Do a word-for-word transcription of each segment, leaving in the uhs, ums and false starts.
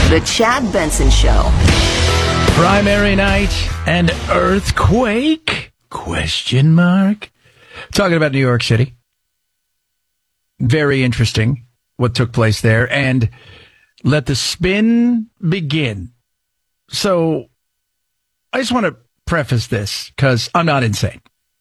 The Chad Benson Show. Primary night and earthquake? Question mark. Talking about New York City. Very interesting what took place there. And let the spin begin. So I just want to preface this because I'm not insane.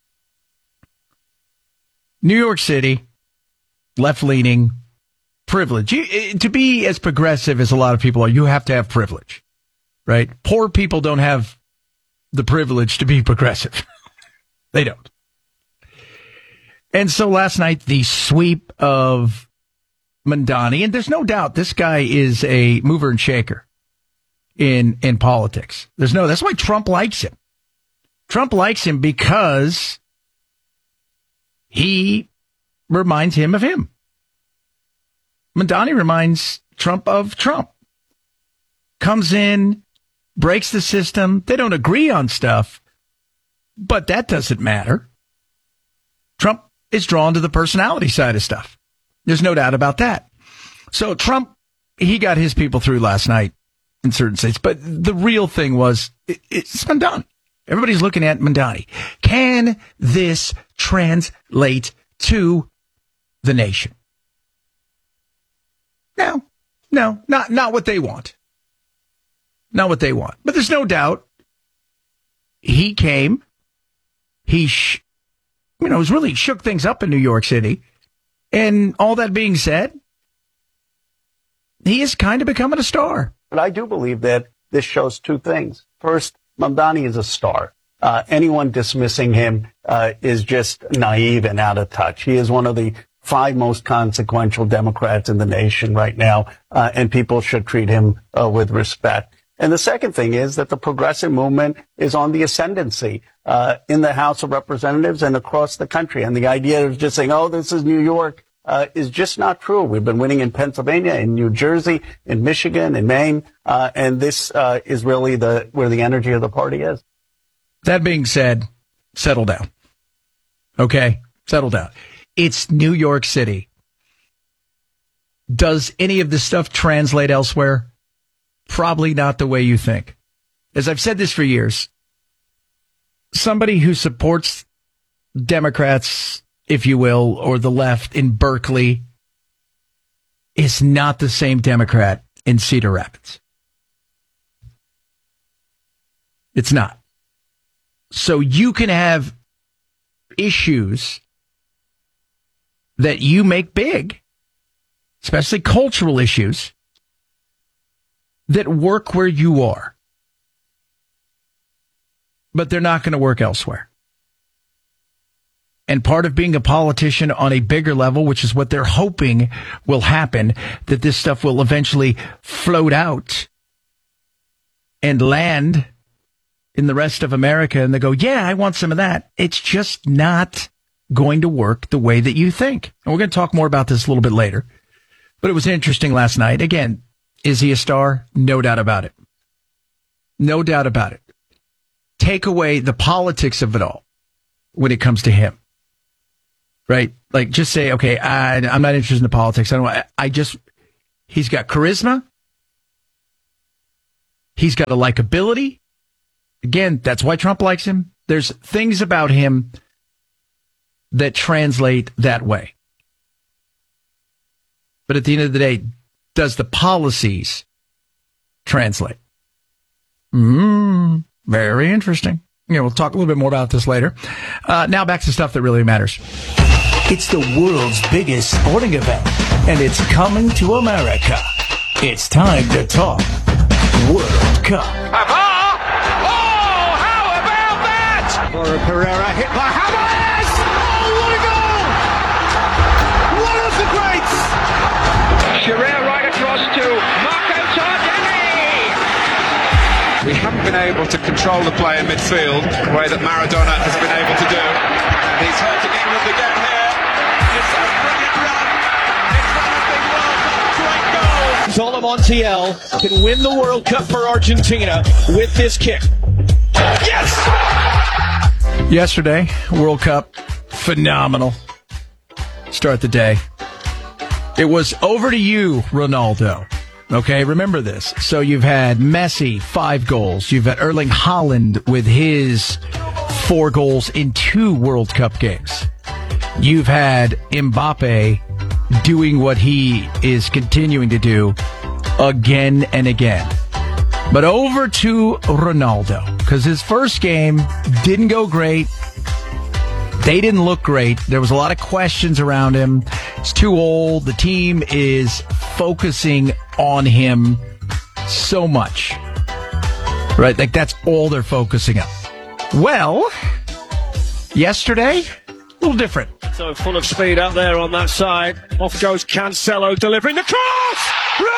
New York City, left-leaning, privilege. You, to be as progressive as a lot of people are, you have to have privilege, right? Poor people don't have the privilege to be progressive. They don't. And so last night, the sweep of Mamdani, and there's no doubt this guy is a mover and shaker in in politics. There's no, that's why Trump likes him. Trump likes him because he reminds him of him. Mamdani reminds Trump of Trump. Comes in, breaks the system. They don't agree on stuff, but that doesn't matter. Trump is drawn to the personality side of stuff. There's no doubt about that. So Trump, he got his people through last night in certain states, but the real thing was it, it's Mamdani. Everybody's looking at Mamdani. Can this translate to the nation? No, no, not not what they want. Not what they want. But there's no doubt he came, he, sh- you know, was really shook things up in New York City. And all that being said, he is kind of becoming a star. But I do believe that this shows two things. First, Mamdani is a star. Uh, anyone dismissing him uh, is just naive and out of touch. He is one of the five most consequential Democrats in the nation right now, uh, and people should treat him uh, with respect. And the second thing is that the progressive movement is on the ascendancy uh, in the House of Representatives and across the country. And the idea of just saying, oh, this is New York, uh, is just not true. We've been winning in Pennsylvania, in New Jersey, in Michigan, in Maine, uh, and this uh, is really the where the energy of the party is. That being said, settle down. Okay? Settle down. It's New York City. Does any of this stuff translate elsewhere? Probably not the way you think. As I've said this for years, somebody who supports Democrats, if you will, or the left in Berkeley is not the same Democrat in Cedar Rapids. It's not. So you can have issues that you make big, especially cultural issues, that work where you are. But they're not going to work elsewhere. And part of being a politician on a bigger level, which is what they're hoping will happen, that this stuff will eventually float out and land in the rest of America, and they go, yeah, I want some of that. It's just not going to work the way that you think. And we're going to talk more about this a little bit later. But it was interesting last night. Again, is he a star? No doubt about it. No doubt about it. Take away the politics of it all when it comes to him. Right? Like, just say, okay, I, I'm not interested in the politics. I don't I, I just, he's got charisma. He's got a likability. Again, that's why Trump likes him. There's things about him that translate that way. But at the end of the day, does the policies translate? Mm, very interesting. You know, we'll talk a little bit more about this later. Uh, now back to stuff that really matters. It's the world's biggest sporting event, and it's coming to America. It's time to talk World Cup. Oh, how about that? Laura Pereira hit by Hamas. Oh, what a goal! One of the greats. Shearer right across to Marco Tardini. We haven't been able to control the play in midfield the way that Maradona has been able to do. And he's hurting England again here. It's a brilliant run. It's one of the World Cup's great goals. Zola Montiel can win the World Cup for Argentina with this kick. Yes! Yesterday, World Cup, phenomenal. Start the day. It was over to you, Ronaldo. Okay, remember this. So you've had Messi, five goals. You've had Erling Haaland with his four goals in two World Cup games. You've had Mbappe doing what he is continuing to do again and again. But over to Ronaldo, because his first game didn't go great. They didn't look great. There was a lot of questions around him. He's too old. The team is focusing on him so much. Right? Like, that's all they're focusing on. Well, yesterday, a little different. So full of speed out there on that side. Off goes Cancelo delivering the cross!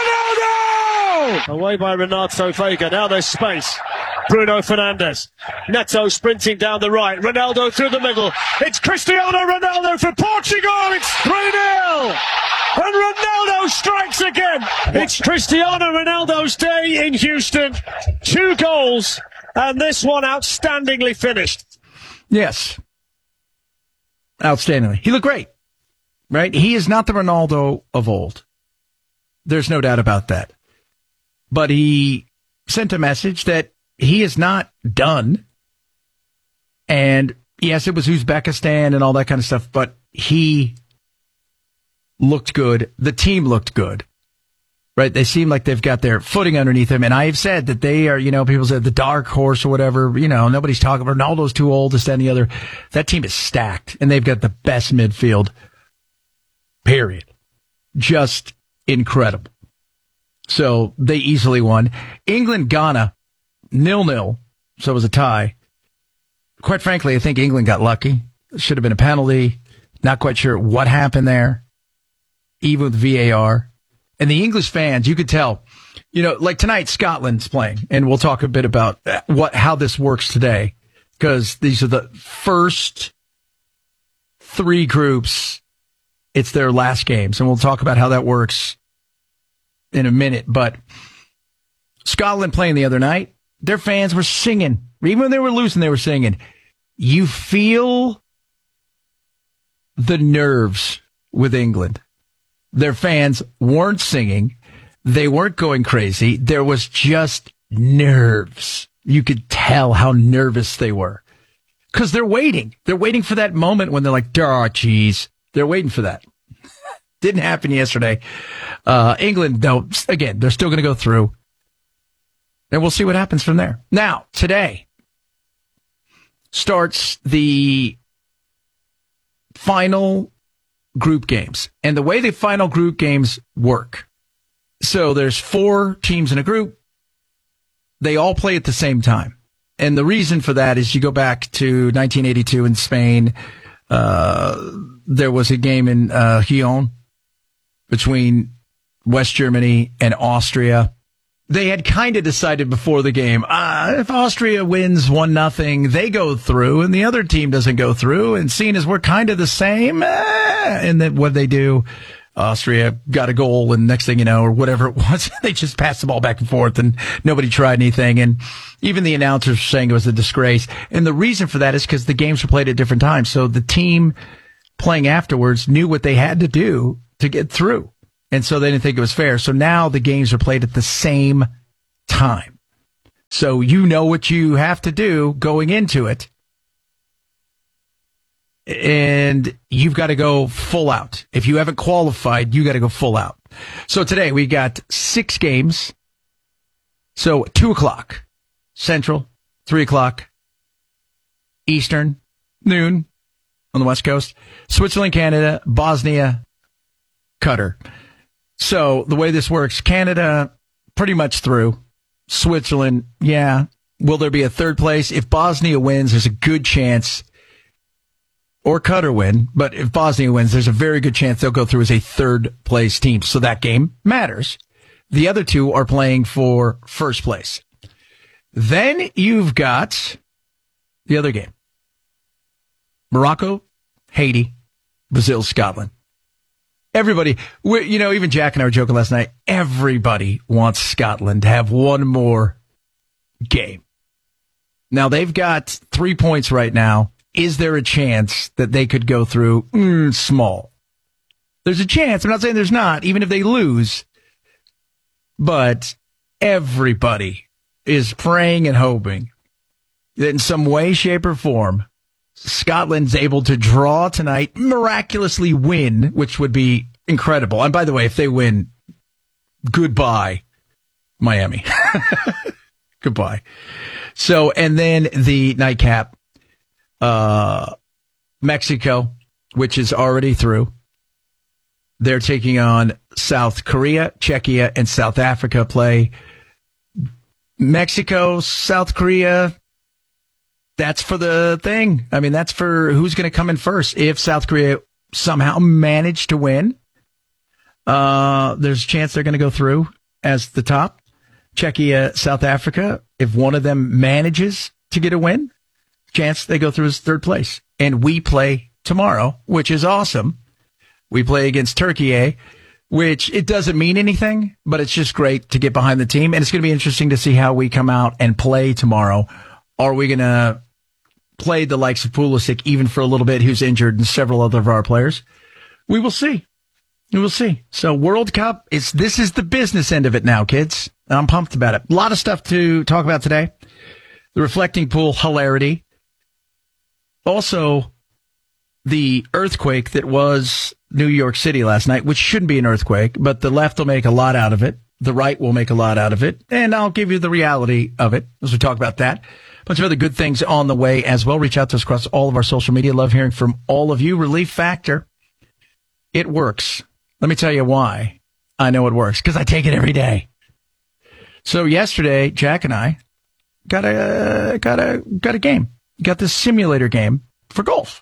Ronaldo! Away by Renato Vega. Now there's space. Bruno Fernandes. Neto sprinting down the right. Ronaldo through the middle. It's Cristiano Ronaldo for Portugal. It's three nil. And Ronaldo strikes again. It's Cristiano Ronaldo's day in Houston. Two goals. And this one outstandingly finished. Yes. Outstandingly. He looked great. Right? He is not the Ronaldo of old. There's no doubt about that. But he sent a message that he is not done. And yes, it was Uzbekistan and all that kind of stuff, but he looked good. The team looked good. Right? They seem like they've got their footing underneath them. And I have said that they are, you know, people said the dark horse or whatever. You know, nobody's talking. Ronaldo's too old, this, that, and the other. That team is stacked, and they've got the best midfield. Period. Just incredible. So they easily won. England, Ghana, nil-nil. So it was a tie. Quite frankly, I think England got lucky. Should have been a penalty. Not quite sure what happened there. Even with V A R. And the English fans, you could tell, you know, like tonight, Scotland's playing. And we'll talk a bit about what how this works today. Because these are the first three groups. It's their last games. And we'll talk about how that works in a minute. But Scotland playing the other night, their fans were singing. Even when they were losing, they were singing. You feel the nerves with England. Their fans weren't singing. They weren't going crazy. There was just nerves. You could tell how nervous they were. Because they're waiting. They're waiting for that moment when they're like, oh, geez. They're waiting for that. Didn't happen yesterday. Uh, England, though, again, they're still going to go through. And we'll see what happens from there. Now, today starts the final group games. And the way the final group games work. So there's four teams in a group. They all play at the same time. And the reason for that is you go back to nineteen eighty-two in Spain. Uh, there was a game in uh, Lyon between West Germany and Austria. They had kind of decided before the game, uh, if Austria wins one nothing, they go through, and the other team doesn't go through. And seeing as we're kind of the same, eh, and then what they do, Austria got a goal, and next thing you know, or whatever it was, they just passed the ball back and forth, and nobody tried anything. And even the announcers were saying it was a disgrace. And the reason for that is because the games were played at different times. So the team playing afterwards knew what they had to do to get through. And so they didn't think it was fair. So now the games are played at the same time. So you know what you have to do going into it. And you've got to go full out. If you haven't qualified, you got to go full out. So today we got six games. So two o'clock Central, three o'clock Eastern, noon on the West Coast. Switzerland, Canada, Bosnia, Qatar. So the way this works, Canada pretty much through. Switzerland, yeah. Will there be a third place? If Bosnia wins, there's a good chance, or Qatar win, but if Bosnia wins, there's a very good chance they'll go through as a third place team. So that game matters. The other two are playing for first place. Then you've got the other game. Morocco, Haiti, Brazil, Scotland. Everybody, we, you know, even Jack and I were joking last night. Everybody wants Scotland to have one more game. Now, they've got three points right now. Is there a chance that they could go through? Mm, small. There's a chance. I'm not saying there's not. Even if they lose, But everybody is praying and hoping that in some way, shape, or form, Scotland's able to draw tonight, miraculously win, which would be incredible. And by the way, if they win, goodbye, Miami. Goodbye. So, and then the nightcap, uh, Mexico, which is already through. They're taking on South Korea, Czechia, and South Africa play. Mexico, South Korea, that's for the thing. I mean, that's for who's going to come in first. If South Korea somehow managed to win, uh, there's a chance they're going to go through as the top. Czechia, South Africa, if one of them manages to get a win, chance they go through as third place. And we play tomorrow, which is awesome. We play against Turkey, eh? Which it doesn't mean anything, but it's just great to get behind the team. And it's going to be interesting to see how we come out and play tomorrow. Are we going to play the likes of Pulisic even for a little bit, who's injured, and several other of our players? We will see. We will see. So World Cup, it's this is the business end of it now, kids. And I'm pumped about it. A lot of stuff to talk about today. The reflecting pool hilarity. Also, the earthquake that was New York City last night, which shouldn't be an earthquake, but the left will make a lot out of it. The right will make a lot out of it. And I'll give you the reality of it as we talk about that. A bunch of other good things on the way as well. Reach out to us across all of our social media. Love hearing from all of you. Relief Factor. It works. Let me tell you why I know it works. Because I take it every day. So yesterday, Jack and I got a, got a, got a game. Got this simulator game for golf.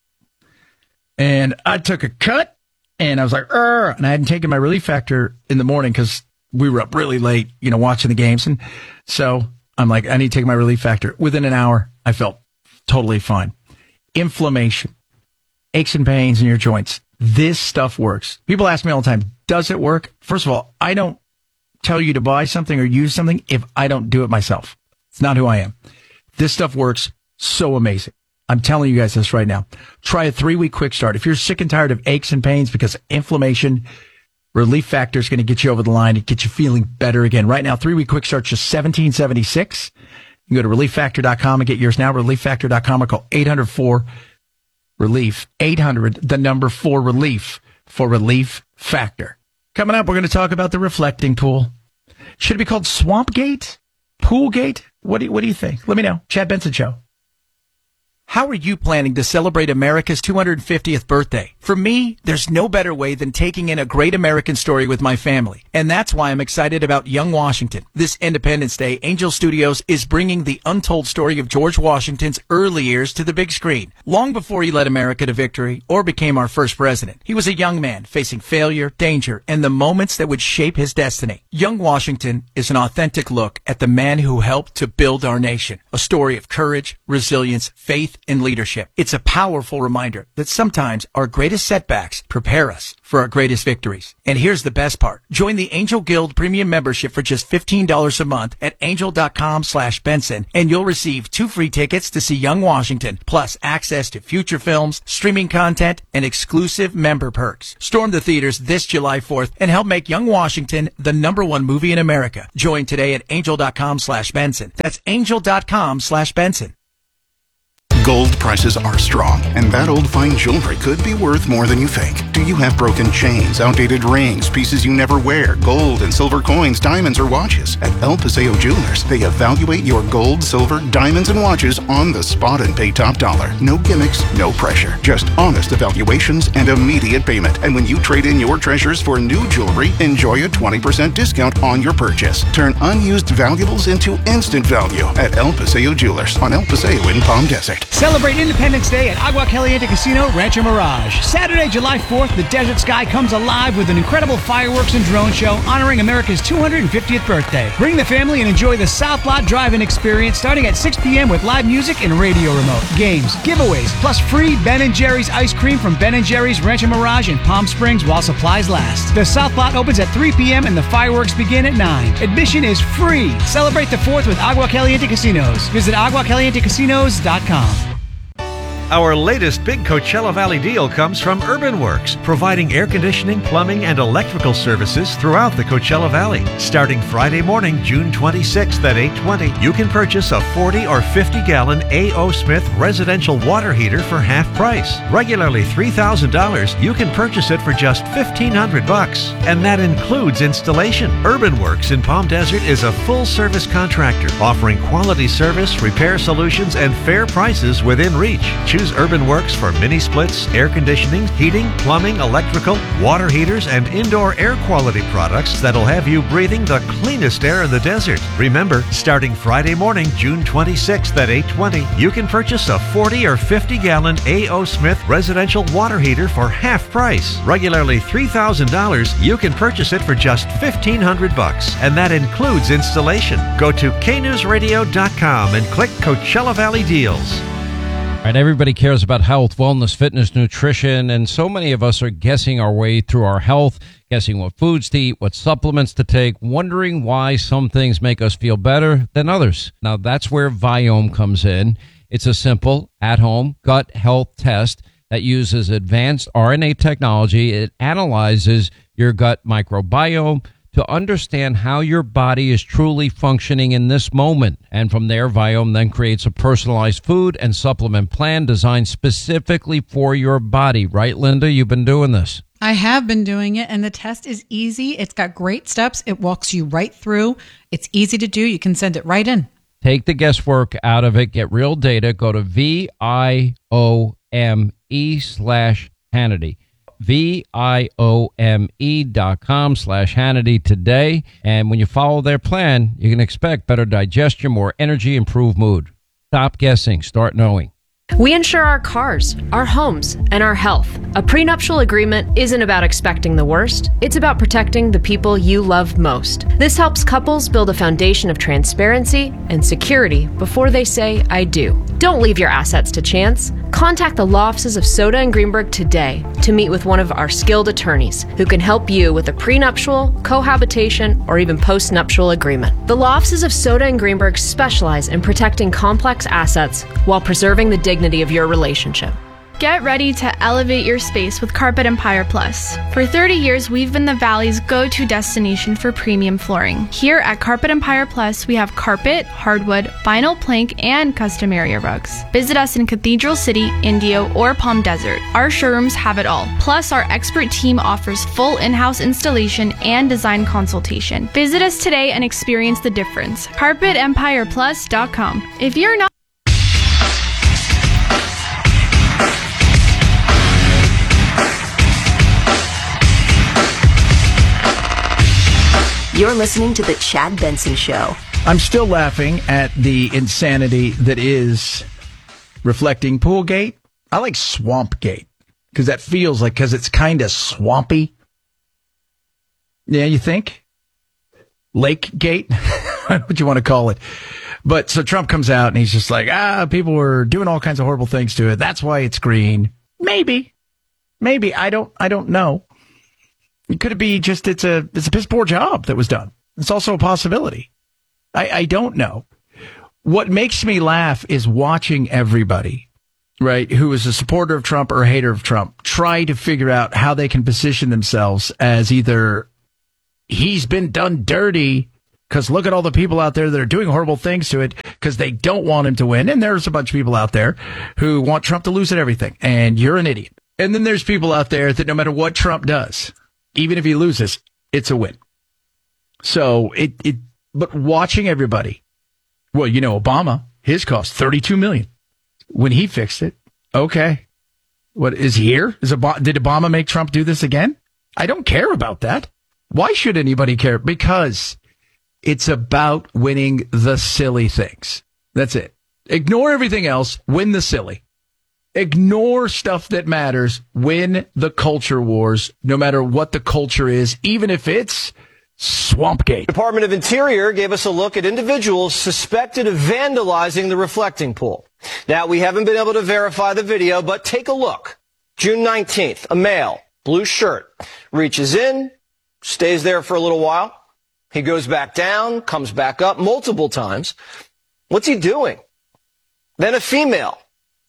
And I took a cut, and I was like, Urgh! And I hadn't taken my Relief Factor in the morning because we were up really late, you know, watching the games. And so I'm like, I need to take my Relief Factor. Within an hour, I felt totally fine. Inflammation, aches and pains in your joints. This stuff works. People ask me all the time, does it work? First of all, I don't tell you to buy something or use something if I don't do it myself. It's not who I am. This stuff works so amazing. I'm telling you guys this right now. Try a three-week quick start. If you're sick and tired of aches and pains because of inflammation, Relief Factor is going to get you over the line and get you feeling better again. Right now, three-week quick start, just seventeen seventy-six. You can go to relief factor dot com and get yours now. relief factor dot com or call eight hundred four relief. eight hundred, the number four relief for Relief Factor. Coming up, we're going to talk about the reflecting pool. Should it be called Swampgate? Poolgate? What do you, what do you think? Let me know. Chad Benson Show. How are you planning to celebrate America's two hundred fiftieth birthday? For me, there's no better way than taking in a great American story with my family. And that's why I'm excited about Young Washington. This Independence Day, Angel Studios is bringing the untold story of George Washington's early years to the big screen. Long before he led America to victory or became our first president, he was a young man facing failure, danger, and the moments that would shape his destiny. Young Washington is an authentic look at the man who helped to build our nation. A story of courage, resilience, faith, and leadership. It's a powerful reminder that sometimes our greatest setbacks prepare us for our greatest victories. And here's the best part. Join the Angel Guild Premium membership for just fifteen dollars a month at angel dot com slash Benson, and you'll receive two free tickets to see Young Washington, plus access to future films, streaming content, and exclusive member perks. Storm the theaters this July fourth and help make Young Washington the number one movie in America. Join today at angel dot com slash Benson. That's angel dot com slash Benson. Gold prices are strong, and that old fine jewelry could be worth more than you think. Do you have broken chains, outdated rings, pieces you never wear, gold and silver coins, diamonds, or watches? At El Paseo Jewelers, they evaluate your gold, silver, diamonds, and watches on the spot and pay top dollar. No gimmicks, no pressure. Just honest evaluations and immediate payment. And when you trade in your treasures for new jewelry, enjoy a twenty percent discount on your purchase. Turn unused valuables into instant value at El Paseo Jewelers on El Paseo in Palm Desert. Celebrate Independence Day at Agua Caliente Casino, Rancho Mirage. Saturday, July fourth, the desert sky comes alive with an incredible fireworks and drone show honoring America's two hundred fiftieth birthday. Bring the family and enjoy the South Lot Drive-In experience starting at six p.m. with live music and radio remote, games, giveaways, plus free Ben and Jerry's ice cream from Ben and Jerry's Rancho Mirage in Palm Springs while supplies last. The South Lot opens at three p.m. and the fireworks begin at nine. Admission is free. Celebrate the fourth with Agua Caliente Casinos. Visit agua caliente casinos dot com. Our latest big Coachella Valley deal comes from Urban Works, providing air conditioning, plumbing, and electrical services throughout the Coachella Valley. Starting Friday morning, June twenty-sixth at eight twenty, you can purchase a forty or fifty gallon A O. Smith residential water heater for half price. Regularly three thousand dollars, you can purchase it for just fifteen hundred bucks, and that includes installation. Urban Works in Palm Desert is a full-service contractor offering quality service, repair solutions, and fair prices within reach. Choose Urban Works for mini splits, air conditioning, heating, plumbing, electrical, water heaters, and indoor air quality products that'll have you breathing the cleanest air in the desert. Remember, starting Friday morning, June twenty-sixth at eight twenty, you can purchase a forty or fifty gallon A O. Smith residential water heater for half price. Regularly three thousand dollars, you can purchase it for just fifteen hundred bucks, and that includes installation. Go to K news radio dot com and click Coachella Valley Deals. All right, everybody cares about health, wellness, fitness, nutrition, and so many of us are guessing our way through our health, guessing what foods to eat, what supplements to take, wondering why some things make us feel better than others. Now, that's where Viome comes in. It's a simple, at-home gut health test that uses advanced R N A technology. It analyzes your gut microbiome to understand how your body is truly functioning in this moment. And from there, Viome then creates a personalized food and supplement plan designed specifically for your body. Right, Linda? You've been doing this. I have been doing it, and the test is easy. It's got great steps. It walks you right through. It's easy to do. You can send it right in. Take the guesswork out of it. Get real data. Go to V I O M E slash Hannity. V I O M E dot com slash Hannity today. And when you follow their plan, you can expect better digestion, more energy, improved mood. Stop guessing. Start knowing. We insure our cars, our homes, and our health. A prenuptial agreement isn't about expecting the worst. It's about protecting the people you love most. This helps couples build a foundation of transparency and security before they say, I do. Don't leave your assets to chance. Contact the law offices of Soda and Greenberg today to meet with one of our skilled attorneys who can help you with a prenuptial, cohabitation, or even postnuptial agreement. The law offices of Soda and Greenberg specialize in protecting complex assets while preserving the dignity of your relationship. Get ready to elevate your space with Carpet Empire Plus. For thirty years, we've been the Valley's go-to destination for premium flooring. Here at Carpet Empire Plus, we have carpet, hardwood, vinyl plank, and custom area rugs. Visit us in Cathedral City, Indio, or Palm Desert. Our showrooms have it all. Plus, our expert team offers full in-house installation and design consultation. Visit us today and experience the difference. carpet empire plus dot com. If you're not You're listening to The Chad Benson Show. I'm still laughing at the insanity that is reflecting Poolgate. I like Swampgate because that feels like, because it's kind of swampy. Yeah, you think? Lakegate? What you want to call it. But so Trump comes out and he's just like, ah, people were doing all kinds of horrible things to it. That's why it's green. Maybe. Maybe. I don't, I don't know. It could be just it's a it's a piss poor job that was done. It's also a possibility. I, I don't know. What makes me laugh is watching everybody, right, who is a supporter of Trump or a hater of Trump, try to figure out how they can position themselves as either he's been done dirty because look at all the people out there that are doing horrible things to it because they don't want him to win. And there's a bunch of people out there who want Trump to lose at everything. And you're an idiot. And then there's people out there that no matter what Trump does, even if he loses, it's a win. So it, it, but watching everybody, well, you know, Obama, his cost thirty-two million dollars when he fixed it. Okay. What is he here? Is Obama, did Obama make Trump do this again? I don't care about that. Why should anybody care? Because it's about winning the silly things. That's it. Ignore everything else. Win the silly. Ignore stuff that matters. Win the culture wars, no matter what the culture is, even if it's Swampgate. Department of Interior gave us a look at individuals suspected of vandalizing the reflecting pool. Now, we haven't been able to verify the video, but take a look. June nineteenth, a male, blue shirt, reaches in, stays there for a little while. He goes back down, comes back up multiple times. What's he doing? Then a female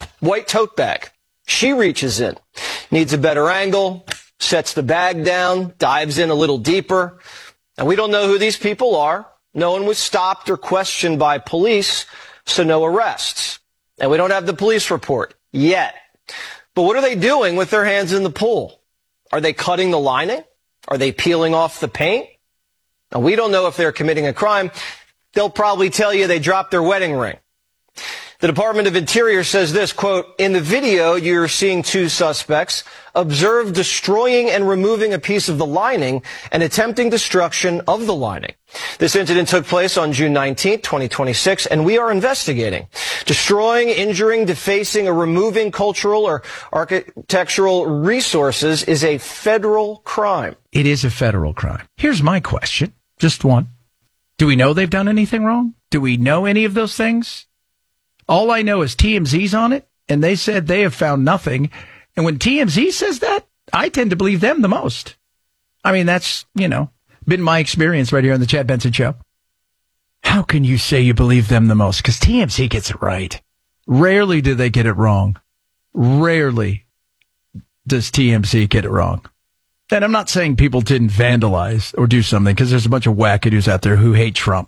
white tote bag. She reaches in, needs a better angle, sets the bag down, dives in a little deeper. And we don't know who these people are. No one was stopped or questioned by police, so no arrests. And we don't have the police report yet. But what are they doing with their hands in the pool? Are they cutting the lining? Are they peeling off the paint? Now, we don't know if they're committing a crime. They'll probably tell you they dropped their wedding ring. The Department of Interior says this, quote, in the video, you're seeing two suspects observed destroying and removing a piece of the lining and attempting destruction of the lining. This incident took place on June nineteenth, twenty twenty-six, and we are investigating. Destroying, injuring, defacing, or removing cultural or architectural resources is a federal crime. It is a federal crime. Here's my question. Just one. Do we know they've done anything wrong? Do we know any of those things? All I know is T M Z's on it, and they said they have found nothing. And when T M Z says that, I tend to believe them the most. I mean, that's, you know, been my experience right here on the Chad Benson Show. How can you say you believe them the most? Because T M Z gets it right. Rarely do they get it wrong. Rarely does T M Z get it wrong. And I'm not saying people didn't vandalize or do something, because there's a bunch of wackadoos out there who hate Trump.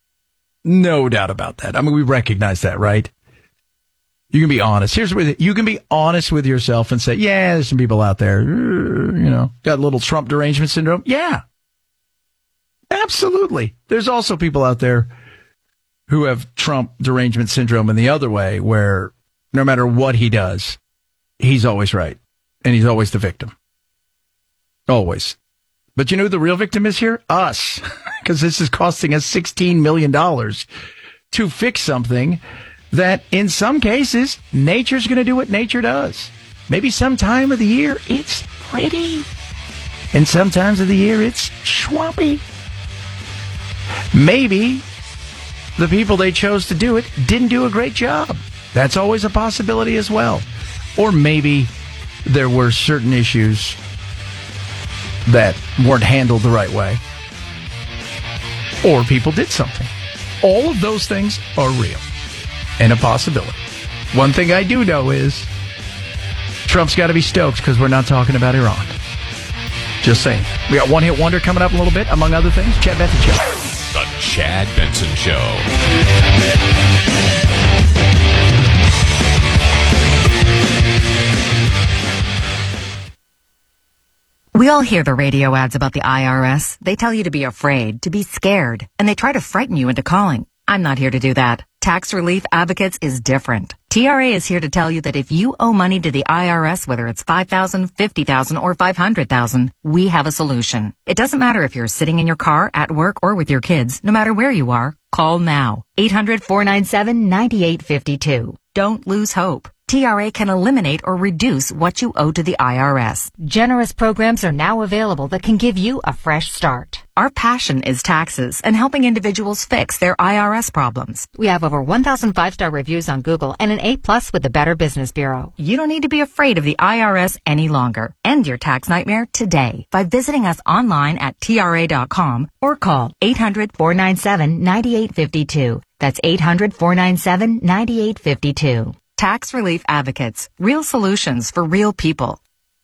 No doubt about that. I mean, we recognize that, right? You can be honest. Here's what you can be honest with yourself and say, yeah, there's some people out there, you know, got a little Trump derangement syndrome. Yeah, absolutely. There's also people out there who have Trump derangement syndrome in the other way, where no matter what he does, he's always right. And he's always the victim. Always. But you know who the real victim is here? Us. Because this is costing us sixteen million dollars to fix something that, in some cases, nature's going to do what nature does. Maybe some time of the year, it's pretty. And sometimes of the year, it's swampy. Maybe the people they chose to do it didn't do a great job. That's always a possibility as well. Or maybe there were certain issues that weren't handled the right way. Or people did something. All of those things are real and a possibility. One thing I do know is Trump's got to be stoked because we're not talking about Iran. Just saying. We got One Hit Wonder coming up in a little bit, among other things. Chad Benson Show. The Chad Benson Show. We all hear the radio ads about the I R S. They tell you to be afraid, to be scared, and they try to frighten you into calling. I'm not here to do that. Tax Relief Advocates is different. T R A is here to tell you that if you owe money to the I R S, whether it's five thousand dollars, fifty thousand dollars, or five hundred thousand dollars, we have a solution. It doesn't matter if you're sitting in your car, at work, or with your kids. No matter where you are, call now. eight hundred, four nine seven, nine eight five two. Don't lose hope. T R A can eliminate or reduce what you owe to the I R S. Generous programs are now available that can give you a fresh start. Our passion is taxes and helping individuals fix their I R S problems. We have over one thousand five-star reviews on Google and an A plus with the Better Business Bureau. You don't need to be afraid of the I R S any longer. End your tax nightmare today by visiting us online at T R A dot com or call eight hundred, four nine seven, nine eight five two. That's eight hundred, four nine seven, nine eight five two. Tax Relief Advocates. Real solutions for real people.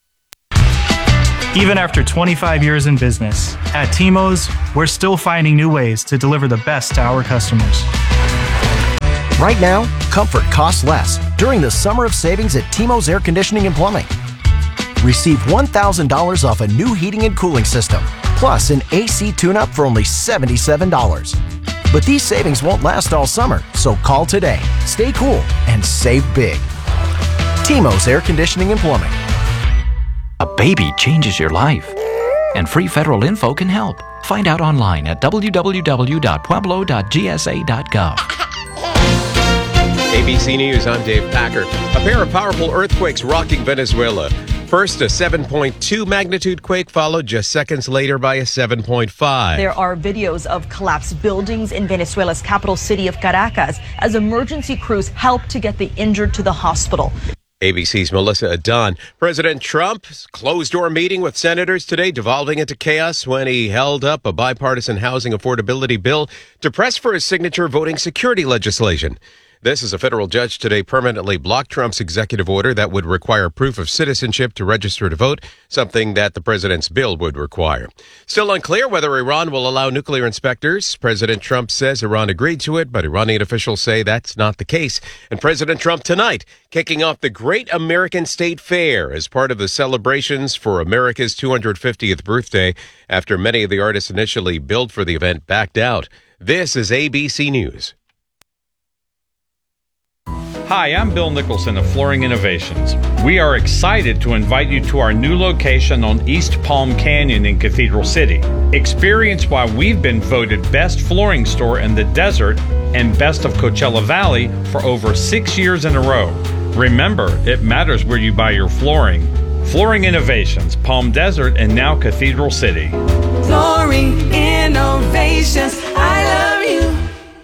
Even after twenty-five years in business, at T M O's, we're still finding new ways to deliver the best to our customers. Right now, comfort costs less during the summer of savings at T M O's Air Conditioning and Plumbing. Receive one thousand dollars off a new heating and cooling system, plus an A C tune-up for only seventy-seven dollars. But these savings won't last all summer, so call today. Stay cool and save big. T M O's Air Conditioning and Plumbing. A baby changes your life, and free federal info can help. Find out online at w w w dot pueblo dot g s a dot gov. A B C News, I'm Dave Packer. A pair of powerful earthquakes rocking Venezuela. First, a seven point two magnitude quake, followed just seconds later by a seven point five. There are videos of collapsed buildings in Venezuela's capital city of Caracas as emergency crews help to get the injured to the hospital. A B C's Melissa Adon. President Trump's closed-door meeting with senators today devolving into chaos when he held up a bipartisan housing affordability bill to press for his signature voting security legislation. This is a federal judge today permanently blocked Trump's executive order that would require proof of citizenship to register to vote, something that the president's bill would require. Still unclear whether Iran will allow nuclear inspectors. President Trump says Iran agreed to it, but Iranian officials say that's not the case. And President Trump tonight kicking off the Great American State Fair as part of the celebrations for America's two hundred fiftieth birthday after many of the artists initially billed for the event backed out. This is A B C News. Hi, I'm Bill Nicholson of Flooring Innovations. We are excited to invite you to our new location on East Palm Canyon in Cathedral City. Experience why we've been voted best flooring store in the desert and best of Coachella Valley for over six years in a row. Remember, it matters where you buy your flooring. Flooring Innovations, Palm Desert, and now Cathedral City. Flooring Innovations, I love you.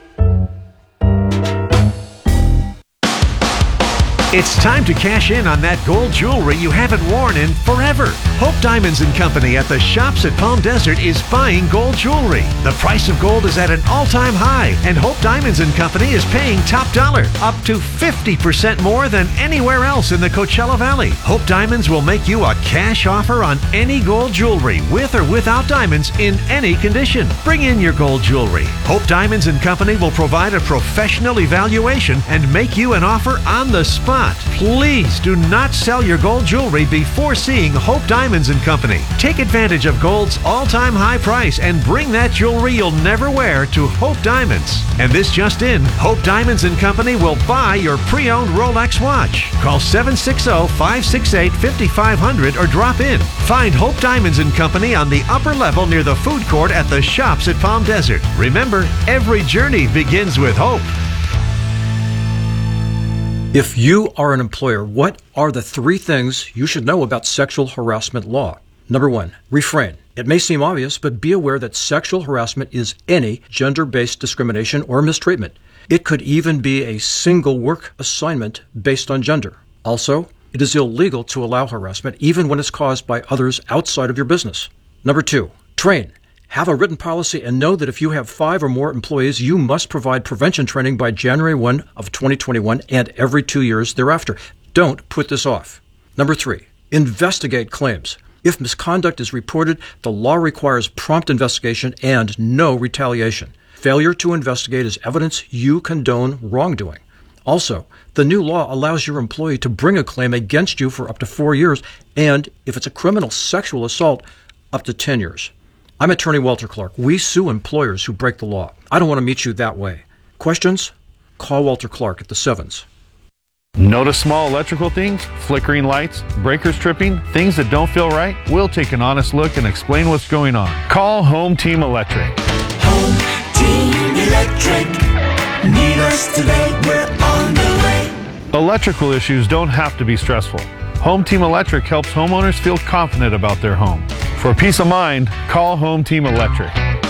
It's time to cash in on that gold jewelry you haven't worn in forever. Hope Diamonds and Company at the shops at Palm Desert is buying gold jewelry. The price of gold is at an all-time high, and Hope Diamonds and Company is paying top dollar, up to fifty percent more than anywhere else in the Coachella Valley. Hope Diamonds will make you a cash offer on any gold jewelry, with or without diamonds, in any condition. Bring in your gold jewelry. Hope Diamonds and Company will provide a professional evaluation and make you an offer on the spot. Please do not sell your gold jewelry before seeing Hope Diamonds and Company. Take advantage of gold's all-time high price and bring that jewelry you'll never wear to Hope Diamonds. And this just in, Hope Diamonds and Company will buy your pre-owned Rolex watch. Call seven six zero, five six eight, five five zero zero or drop in. Find Hope Diamonds and Company on the upper level near the food court at the shops at Palm Desert. Remember, every journey begins with hope. If you are an employer, what are the three things you should know about sexual harassment law? Number one, refrain. It may seem obvious, but be aware that sexual harassment is any gender-based discrimination or mistreatment. It could even be a single work assignment based on gender. Also, it is illegal to allow harassment even when it's caused by others outside of your business. Number two, train. Have a written policy and know that if you have five or more employees, you must provide prevention training by January first of twenty twenty-one and every two years thereafter. Don't put this off. Number three, investigate claims. If misconduct is reported, the law requires prompt investigation and no retaliation. Failure to investigate is evidence you condone wrongdoing. Also, the new law allows your employee to bring a claim against you for up to four years, and if it's a criminal sexual assault, up to ten years. I'm attorney Walter Clark. We sue employers who break the law. I don't want to meet you that way. Questions? Call Walter Clark at the Sevens. Notice small electrical things, flickering lights, breakers tripping, things that don't feel right? We'll take an honest look and explain what's going on. Call Home Team Electric. Home Team Electric. Need us today, we're on the way. Electrical issues don't have to be stressful. Home Team Electric helps homeowners feel confident about their home. For peace of mind, call Home Team Electric.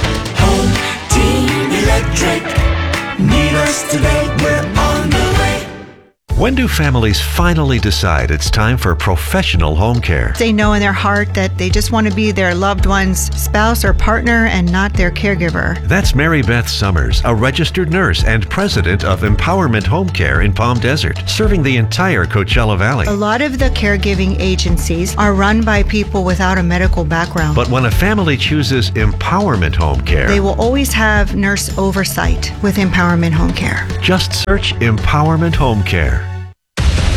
Home Team Electric. Need us today, we're on the way. When do families finally decide it's time for professional home care? They know in their heart that they just want to be their loved one's spouse or partner and not their caregiver. That's Mary Beth Summers, a registered nurse and president of Empowerment Home Care in Palm Desert, serving the entire Coachella Valley. A lot of the caregiving agencies are run by people without a medical background. But when a family chooses Empowerment Home Care, they will always have nurse oversight with Empowerment Home Care. Just search Empowerment Home Care.